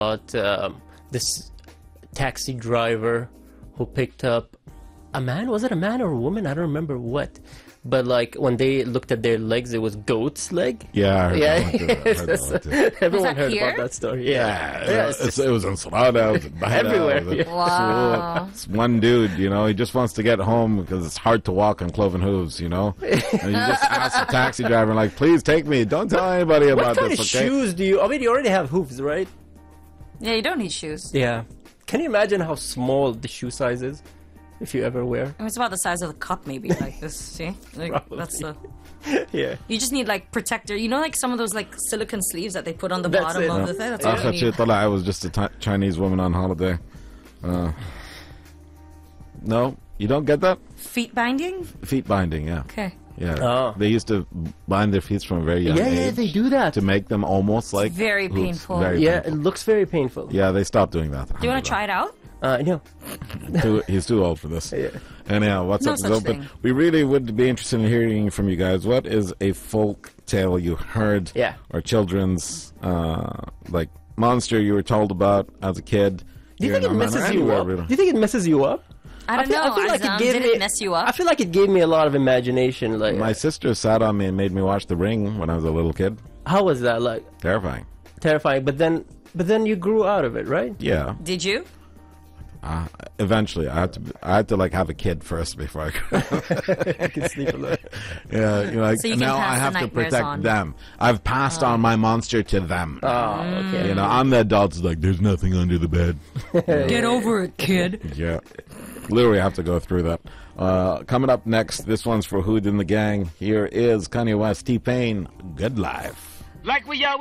about this taxi driver who picked up a man. Was it a man or a woman? I don't remember what. But like when they looked at their legs, it was goat's leg. Yeah, I heard Everyone heard here? about that story. Yeah, it was in Sonata, it was in Bahia, everywhere. it was in- Wow. It's one dude, he just wants to get home because it's hard to walk on cloven hooves, and you just ask the taxi driver, like, please take me. Don't tell anybody What about kind this, of okay? shoes do you? I mean, you already have hooves, right? Yeah, you don't need shoes. Yeah. Can you imagine how small the shoe size is if you ever wear? I mean, it's about the size of the cup, maybe, like this. See? Like, Probably. that's the... Yeah. You just need, like, protector. You know, like, some of those, like, silicone sleeves that they put on the That's bottom it. of the thing? That's all you need. I was just a Chinese woman on holiday. No, you don't get that? Feet binding? Feet binding, yeah. Okay. Yeah. Oh. They used to bind their feet from a very young age. Yeah, they do that. To make them almost like very hooves. painful. Very Yeah, painful. it looks very painful. Yeah, they stopped doing that. Do you want to try it out? No. He's too old for this. Yeah. Anyhow, what's No up is such open. thing. We really would be interested in hearing from you guys. What is a folk tale you heard? Yeah. Or children's, like monster you were told about as a kid? Do you think it messes you up? Do you think it messes you up? I don't know. Did it mess you up? I feel like it gave me a lot of imagination. Like, My sister sat on me and made me watch The Ring when I was a little kid. how was that? Like Terrifying. terrifying. But then you grew out of it, right? Yeah. Did you? Eventually, I had to like have a kid first before I could. I can sleep alone. Yeah, like So you can now pass I the have to nightmares protect on. them. I've passed on my monster to them. Oh, okay. I'm the adult who's like, there's nothing under the bed. Get over it, kid. Yeah. Literally have to go through that. Coming up next, this one's for Hood and the Gang. Here is Kanye West, T-Pain, Good Life. Like we always